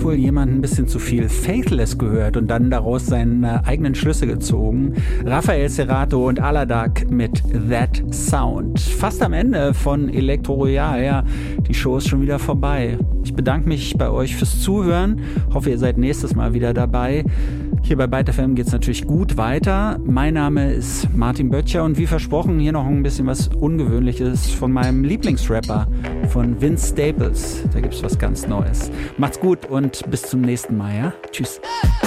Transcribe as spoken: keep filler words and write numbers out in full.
wohl jemand ein bisschen zu viel Faithless gehört und dann daraus seine eigenen Schlüsse gezogen. Raphael Cerato und Aladak mit That Sound. Fast am Ende von Elektro Royal, ja, die Show ist schon wieder vorbei. Ich bedanke mich bei euch fürs Zuhören, hoffe ihr seid nächstes Mal wieder dabei. Hier bei Byte F M geht es natürlich gut weiter. Mein Name ist Martin Böttcher und wie versprochen hier noch ein bisschen was Ungewöhnliches von meinem Lieblingsrapper, von Vince Staples. Da gibt es was ganz Neues. Macht's gut und bis zum nächsten Mal, ja? Tschüss.